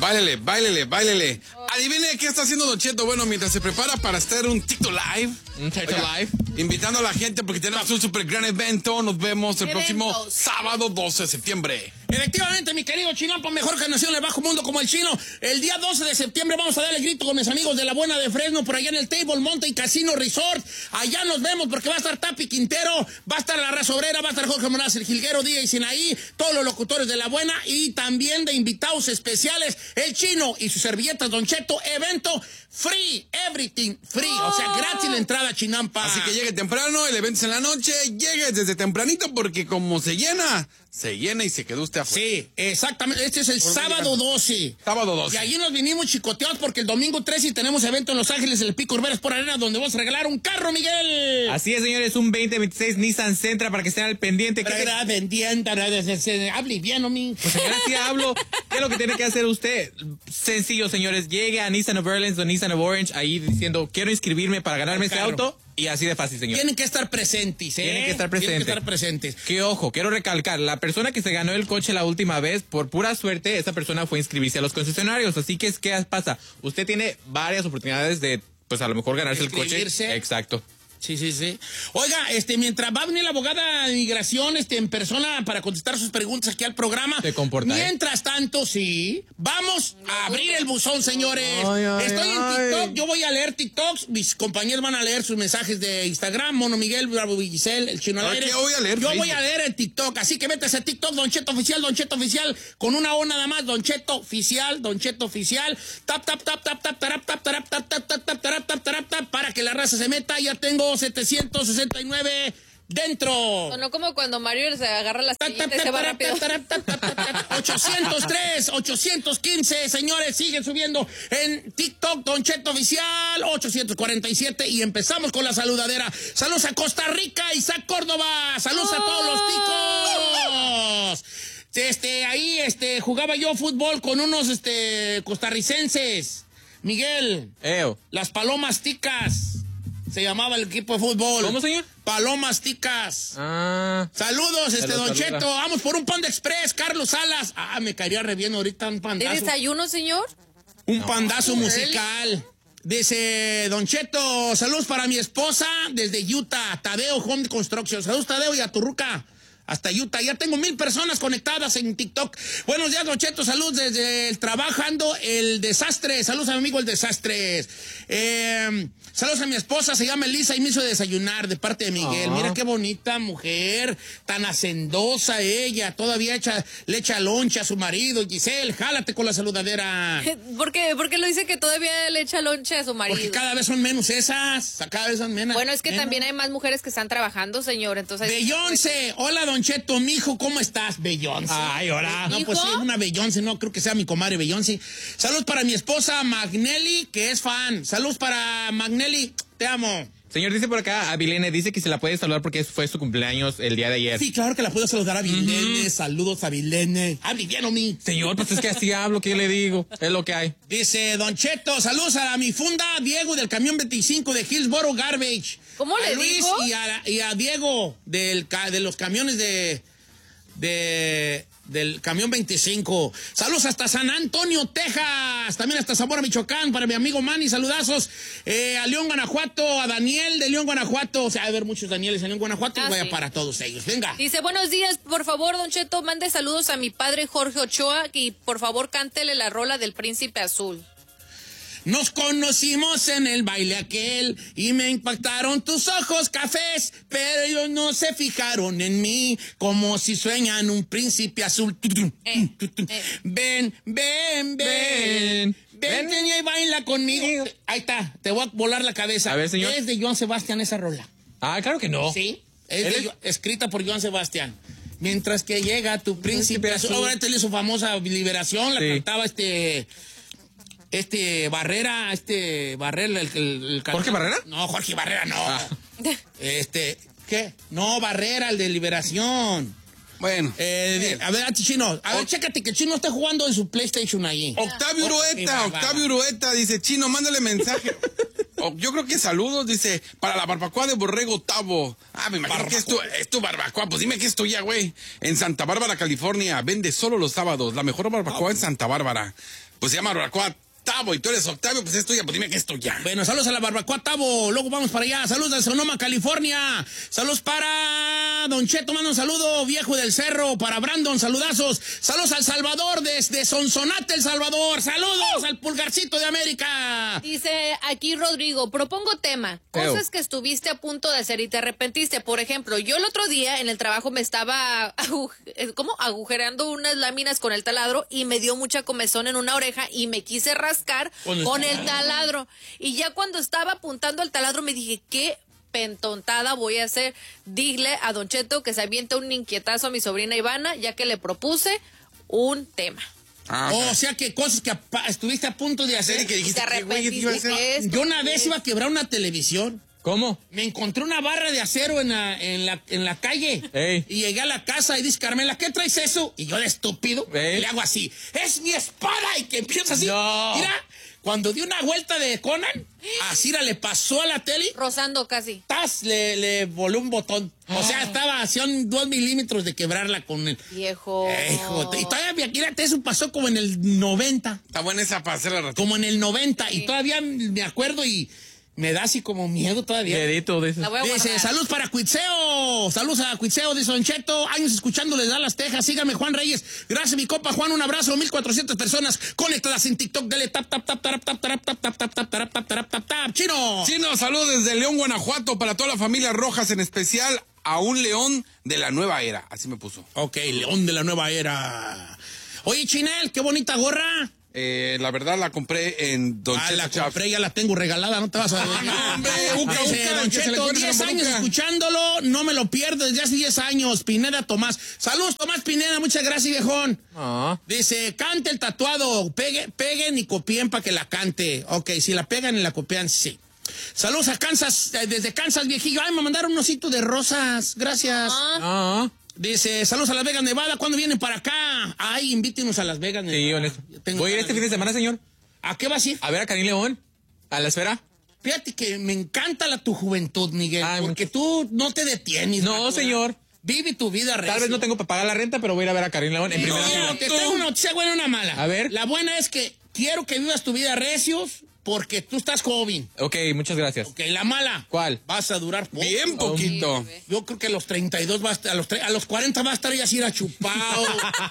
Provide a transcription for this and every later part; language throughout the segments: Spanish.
Báilele. Adivine qué está haciendo Don Cheto. Bueno, mientras se prepara para estar un TikTok Live. Invitando a la gente porque tenemos un super gran evento. Nos vemos el próximo sábado 12 de septiembre. Efectivamente, mi querido Chinampa, mejor que nació en el bajo mundo como el chino. El día 12 de septiembre vamos a darle grito con mis amigos de La Buena de Fresno por allá en el Table Mountain Casino Resort. Allá nos vemos porque va a estar Tapi Quintero, va a estar La Raza Obrera, va a estar Jorge Morales, el Jilguero, DJ Sinaí, todos los locutores de La Buena y también de invitados especiales, el chino y sus servilletas Don Cheto. Evento free, everything free, o sea, gratis la entrada, Chinampa. Así que llegue temprano, el evento es en la noche, llegue desde tempranito porque como se llena y se quedó usted afuera. Sí, exactamente. Este es el sábado 12. Sábado 12. Y allí nos vinimos chicoteados porque el domingo 13 tenemos evento en Los Ángeles, el Pico Urberas por Arena, donde vamos a regalar un carro, Miguel. Así es, señores, un 2026 Nissan Sentra para que estén al pendiente. Hable bien, mi. Pues señora, sí hablo. ¿Qué es lo que tiene que hacer usted? Sencillo, señores. Llegue a Nissan of Orleans o Nissan of Orange ahí diciendo, quiero inscribirme para ganarme este auto. Y así de fácil, señor. Tienen que estar presentes, ¿eh? Tienen que estar presentes. Que ojo, quiero recalcar, la persona que se ganó el coche la última vez, por pura suerte, esa persona fue a inscribirse a los concesionarios. Así que, ¿qué pasa? Usted tiene varias oportunidades de, pues a lo mejor ganarse el coche. Exacto. Sí. Oiga, mientras va a venir la abogada de inmigración, en persona para contestar sus preguntas aquí al programa. Se comporta. Mientras tanto, sí, vamos a abrir el buzón, señores. Estoy en TikTok, yo voy a leer TikToks, mis compañeros van a leer sus mensajes de Instagram, Mono Miguel, Bravo Giselle, el Chino al aire. Yo voy a leer el TikTok, así que métase a TikTok, Don Cheto Oficial, con una O nada más, Don Cheto Oficial. Tap, para que la raza se meta, ya tengo 769 dentro. Sonó como cuando Mario se agarra las sillitas y se va rápido. 803, 815, señores, siguen subiendo en TikTok, Don Cheto Oficial, 847, y empezamos con la saludadera. Saludos a Costa Rica, Isaac Córdoba, saludos a todos los ticos. Ahí, jugaba yo fútbol con unos, costarricenses. Miguel. Las Palomas Ticas. Se llamaba el equipo de fútbol. ¿Cómo, señor? Palomas Ticas. Saludos, Don Cheto. Vamos por un Panda Express, Carlos Salas. Me caería re bien ahorita un pandazo. ¿De desayuno, señor? Un pandazo musical. Dice Don Cheto, saludos para mi esposa desde Utah, Tadeo Home Construction. Saludos, Tadeo, y a Turruca. Hasta Utah. Ya tengo 1000 personas conectadas en TikTok. Buenos días, Don Cheto. Saludos desde el Trabajando el Desastre. Saludos a mi amigo el Desastre. Saludos a mi esposa, se llama Elisa y me hizo desayunar de parte de Miguel. Mira qué bonita mujer, tan hacendosa ella. Todavía le echa loncha a su marido. Giselle, jálate con la saludadera. ¿Por qué lo dice que todavía le echa loncha a su marido? Porque cada vez son menos esas. Cada vez son menos. Bueno, es que también hay más mujeres que están trabajando, señor. Entonces. Beyoncé, hola, Don Cheto, mijo, ¿cómo estás? Beyoncé. Ay, hola. No, pues sí, una Beyoncé, no creo que sea mi comadre Beyoncé. Saludos para mi esposa Magnelli, que es fan. Saludos para Magnelli, te amo. Señor, dice por acá, Avilene, dice que se la puede saludar porque fue su cumpleaños el día de ayer. Sí, claro que la puedo saludar a Avilene. Saludos a Avilene. Hable bien, mi. Señor, pues es que así hablo, ¿qué le digo? Es lo que hay. Dice Don Cheto, saludos a mi funda Diego del camión 25 de Hillsboro Garbage. ¿Cómo le Luis digo? Y a Diego de los camiones del camión 25. Saludos hasta San Antonio, Texas. También hasta Zamora, Michoacán, para mi amigo Manny. Saludazos. A León, Guanajuato. A Daniel de León, Guanajuato. O sea, a ver muchos Danieles en León, Guanajuato. Vaya para todos ellos. Venga. Dice, buenos días. Por favor, Don Cheto, mande saludos a mi padre Jorge Ochoa y por favor cántele la rola del Príncipe Azul. Nos conocimos en el baile aquel y me impactaron tus ojos cafés, pero ellos no se fijaron en mí como si sueñan un príncipe azul. Ven y baila conmigo. Ahí está, te voy a volar la cabeza. A ver, señor. Es de Joan Sebastián esa rola. Claro que no. Sí, escrita por Joan Sebastián. Mientras que llega tu príncipe azul. Ahora le su famosa Liberación, la cantaba Barrera, el ¿Jorge Barrera? No, Jorge Barrera no. ¿Qué? No, Barrera, el de Liberación. Bueno. A ver, Chino, chécate que el Chino está jugando en su PlayStation ahí. Octavio Urueta dice, Chino, mándale mensaje. Yo creo que saludos, dice, para la barbacoa de Borrego Tavo. Me imagino que es tu barbacoa. Pues dime que es tuya, güey. En Santa Bárbara, California. Vende solo los sábados. La mejor barbacoa en Santa Bárbara. pues se llama barbacoa Tavo y tú eres Octavio, pues es tuya, pues dime que es tuya. Bueno, saludos a la barbacoa Tavo, luego vamos para allá. Saludos de Sonoma, California. Saludos para Don Cheto, manda un saludo, viejo del cerro, para Brandon, saludazos. Saludos al Salvador, desde Sonsonate, El Salvador. Saludos al Pulgarcito de América. Dice aquí Rodrigo, propongo tema, cosas que estuviste a punto de hacer y te arrepentiste. Por ejemplo, yo el otro día en el trabajo me estaba agujereando unas láminas con el taladro y me dio mucha comezón en una oreja y me quise rascar con el taladro. Y ya cuando estaba apuntando al taladro me dije, ¿qué pentontada voy a hacer? Dile a Don Cheto que se avienta un inquietazo a mi sobrina Ivana, ya que le propuse un tema. O sea, que cosas que estuviste a punto de hacer y que dijiste, te arrepentiste. Yo una vez iba a quebrar una televisión. ¿Cómo? Me encontré una barra de acero en la calle. Ey. Y llegué a la casa y dice, Carmela, ¿qué traes eso? Y yo de estúpido le hago así, ¡es mi espada! Y que empieza así. No. Mira, cuando di una vuelta de Conan, así le pasó a la tele. Rozando casi. ¡Tas! Le voló un botón. O sea, estaba hacia 2 milímetros de quebrarla con el... Viejo. Y todavía, mírate, eso pasó como en el 90. Está buena esa para hacer la ratita. Como en el 90. Sí. Y todavía me acuerdo y... me da así como miedo todavía. Miedito de eso. La voy a Dice, guardar. salud para Cuitzeo. Saludos a Cuitzeo, dice Don Cheto. Años escuchándoles Dallas, Texas. Sígame, Juan Reyes. Gracias, mi compa Juan. Un abrazo. 1,400 personas conectadas en TikTok. Dele tap, tap, tap, tap, tap, tap, tap, tap, tap, tap, tap, tap, tap, tap, tap. Chino. Chino, saludos desde León, Guanajuato, para toda la familia Rojas, en especial a un león de la nueva era. Así me puso. Ok, León de la nueva era. Oye, Chinel, qué bonita gorra. La verdad la compré en Don Cheto La Chaf. compré, ya la tengo regalada, no te vas a... no, hombre, uca, Dice, uca, Don que se le Cheto, encuentre 10 con años uca. escuchándolo, no me lo pierdo desde hace 10 años. Pineda Tomás. Saludos, Tomás Pineda, muchas gracias, viejón. Dice, cante el tatuado, peguen y copien para que la cante. Ok, si la pegan y la copian, sí. Saludos a Kansas, desde Kansas, viejillo. Ay, me mandaron un osito de rosas, gracias. Dice, saludos a Las Vegas, Nevada. ¿Cuándo vienen para acá? Ay, invítenos a Las Vegas, Nevada. Sí, honesto. Voy a ir este fin de semana, señor. ¿A qué vas a ir? A ver a Karim León. A la esfera. Fíjate que me encanta tu juventud, Miguel, Ay, porque tú no te detienes. No, vato, señor. Vive tu vida real. Tal vez no tengo para pagar la renta, pero voy a ir a ver a Karim León en primera fila. Te tengo una noticia buena y una mala. A ver. La buena es que quiero que vivas tu vida recios porque tú estás joven. Ok, muchas gracias. Ok, la mala. ¿Cuál? Vas a durar poco. Bien poquito. Yo creo que a los 32 va a estar, a los 40 va a estar ya así era chupado.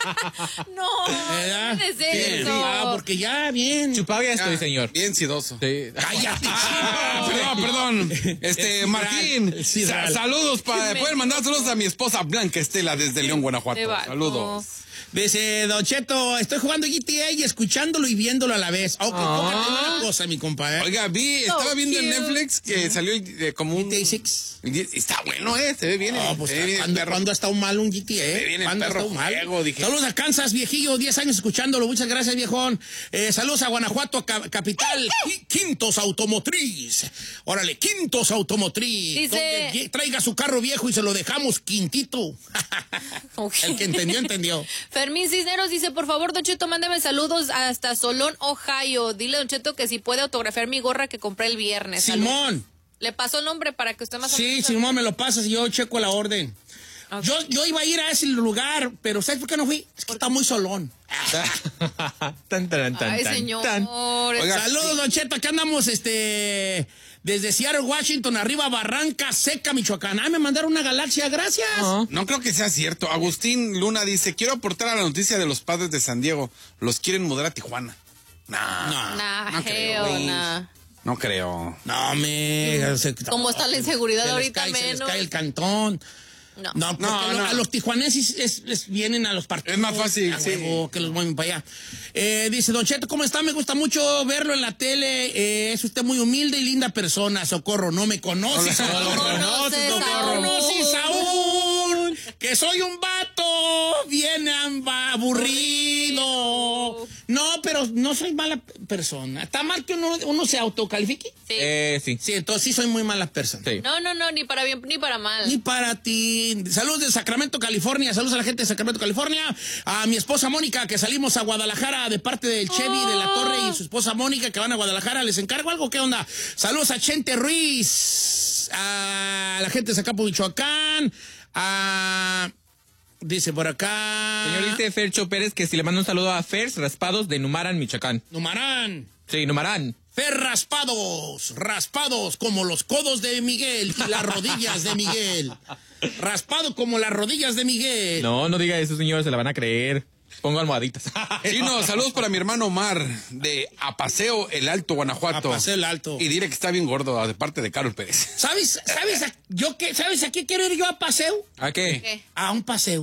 No, ¿Verdad? no es Sí, eso. porque ya bien. Chupado ya estoy, señor. Bien sidoso. Sí. Cállate. Perdón. Martín, Sí, real. saludos pueden mandar saludos a mi esposa Blanca Estela desde León, Guanajuato. Te va, Saludos. Dice, Don Cheto, estoy jugando GTA y escuchándolo y viéndolo a la vez. Ok, póngate una cosa, mi compa, Oiga, estaba viendo en Netflix que salió como un... GTA 6. Está bueno, se ve bien. No, pues, se ve bien el perro. ¿cuándo ha estado mal un GTA? Se ve bien el ¿Cuándo ha perro estado mal? juego, dije. Saludos a Kansas, viejillo, 10 años escuchándolo. Muchas gracias, viejón. Saludos a Guanajuato, capital, Quintos Automotriz. Órale, Quintos Automotriz. Dice- Donde traiga su carro viejo y se lo dejamos quintito. Ok. El que entendió. Fermín Cisneros dice, por favor, Don Cheto, mándame saludos hasta Solón, Ohio. Dile, Don Cheto, que si puede autografiar mi gorra que compré el viernes. Simón. Saludos. Le paso el nombre para que usted más o Sí, menos... Simón, me lo pasas y yo checo la orden. Ok. Yo iba a ir a ese lugar, pero ¿sabes por qué no fui? Es que está muy solón. Tan, tan, tan, Ay, tan, señor. tan. Oiga, Saludos, Don Cheto, acá andamos, desde Seattle, Washington, arriba Barranca Seca, Michoacán. Ay, me mandaron una galaxia, gracias. no creo que sea cierto. Agustín Luna dice, quiero aportar a la noticia de los Padres de San Diego. Los quieren mudar a Tijuana. Nah, no creo. hell, nah. No creo. No, ¿Cómo está la inseguridad ahorita Se les menos? cae el cantón. No. No, porque a los tijuanenses les vienen a los partidos. Es más fácil, a sí. huevo, que los mueven para allá. Dice, Don Cheto, ¿cómo está? Me gusta mucho verlo en la tele. Es usted muy humilde y linda persona. Socorro, no me conoces. No No lo me conoces, conoces no me aún. conoces aún. Que soy un vato bien aburrido. No, pero no soy mala persona. ¿Está mal que uno se autocalifique? Sí. Sí. Sí, entonces sí soy muy mala persona. Sí. No, ni para bien ni para mal. Ni para ti. Saludos de Sacramento, California. Saludos a la gente de Sacramento, California. A mi esposa Mónica, que salimos a Guadalajara de parte del Chevy de la Torre y su esposa Mónica, que van a Guadalajara. ¿Les encargo algo? ¿Qué onda? Saludos a Chente Ruiz. A la gente de Zacapo, Michoacán. A Dice por acá. Señor, dice Fercho Pérez que si le manda un saludo a Fers Raspados de Numaran, Michoacán. Numaran. Sí, Numaran. Fer raspados como los codos de Miguel y las rodillas de Miguel. Raspado como las rodillas de Miguel. No, no diga eso, señor, se la van a creer. Pongo almohaditas. Chino, saludos para mi hermano Omar de Apaseo el Alto, Guanajuato. Apaseo el Alto. Y dile que está bien gordo, de parte de Carol Pérez. ¿Sabes a qué quiero ir yo a paseo? ¿A qué? A un paseo.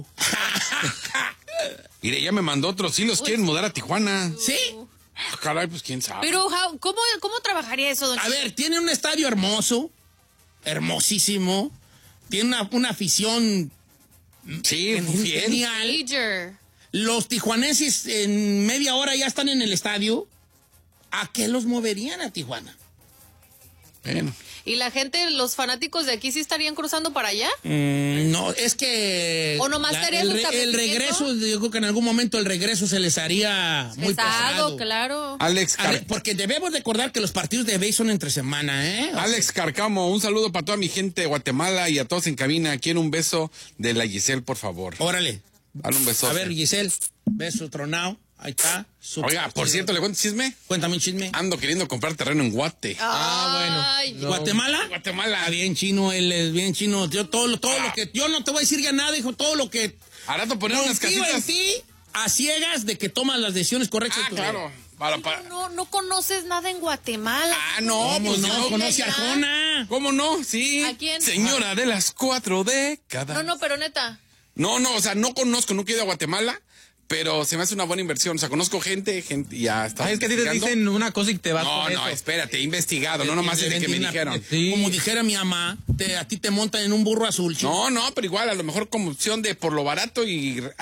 Mire, ya me mandó otros, sí los quieren mudar a Tijuana. ¿Sí? Caray, pues quién sabe. Pero, ¿cómo trabajaría eso, don A Chino? ver, tiene un estadio hermoso, hermosísimo. Tiene una afición Sí, fiel. genial. Major. Los tijuanenses en media hora ya están en el estadio. ¿A qué los moverían a Tijuana? Bueno. ¿Y la gente, los fanáticos de aquí sí estarían cruzando para allá? No, es que... ¿O nomás estaría su el establecimiento? regreso, yo creo que en algún momento el regreso se les haría muy pesado. Claro. Porque debemos recordar que los partidos de béisbol son entre semana, ¿eh? Alex Carcamo, un saludo para toda mi gente de Guatemala y a todos en cabina. Quiero un beso de la Giselle, por favor. Órale. Dale un beso. A ver, Giselle, beso tronado. Ahí está. Oiga, por cierto, ¿le cuento chisme? Cuéntame un chisme. Ando queriendo comprar terreno en Guate. Ay, bueno. ¿Guatemala? Guatemala. Ah, bien chino, él es bien chino. Yo todo lo que... Yo no te voy a decir ya nada, hijo. Todo lo que... Al rato poner unas confío en casitas. ti a ciegas de que tomas las decisiones correctas. Ah, en tu claro. vida. no conoces nada en Guatemala. Ah, no, ¿Cómo pues no? no. ¿Conoce a Arjona? ¿Cómo no? Sí. ¿A quién? Señora de las 4 décadas. No, pero neta. No, o sea, no conozco, nunca he ido a Guatemala, pero se me hace una buena inversión. O sea, conozco gente y ya está. Es que a ti te dicen una cosa y te vas con eso. No, espérate, he investigado, no nomás es de que me dijeron. Sí. Como dijera mi mamá, a ti te montan en un burro azul, chico. No, pero igual, a lo mejor como opción de por lo barato y